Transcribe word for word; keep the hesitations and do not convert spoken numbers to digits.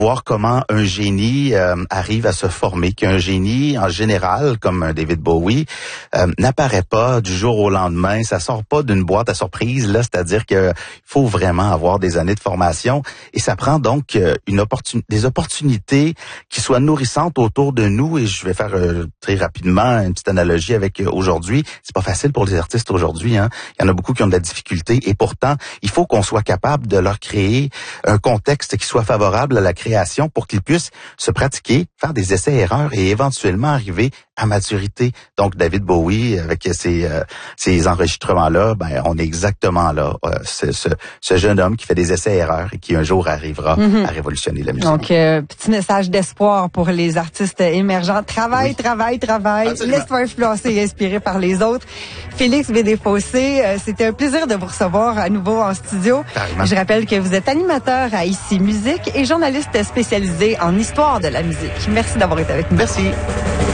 voir comment un génie euh, arrive à se former, qu'un génie en général, comme un David Bowie, euh, n'apparaît pas du jour au lendemain, ça sort pas d'une boîte à surprise, là, c'est-à-dire que il faut vraiment avoir des années de formation et ça prend donc euh, une opportun- des opportunités qui soient nourrissantes autour de nous et je vais faire euh, très rapidement une petite analogie avec euh, aujourd'hui, c'est pas facile pour les artistes aujourd'hui, hein. Il y en a beaucoup qui ont de la difficulté et pourtant, il faut qu'on soit capable de leur créer un contexte qui soit favorable à la création pour qu'ils puissent se pratiquer, faire des essais-erreurs et éventuellement arriver à maturité. Donc, David Bowie, avec ces, euh, ces enregistrements-là, ben, on est exactement là. Euh, ce, ce, ce jeune homme qui fait des essais-erreurs et qui un jour arrivera mm-hmm. à révolutionner la musique. Donc, euh, petit message d'espoir pour les artistes émergents. Travaille, oui. travaille, travaille. Laisse-toi influencer et inspirer par les autres. Félix Bédé-Fossé, euh, c'était un plaisir de vous recevoir à nouveau en studio. Carrément. Je rappelle que vous êtes animateur à Ici Musique et journaliste spécialisé en histoire de la musique. Merci d'avoir été avec nous. Merci.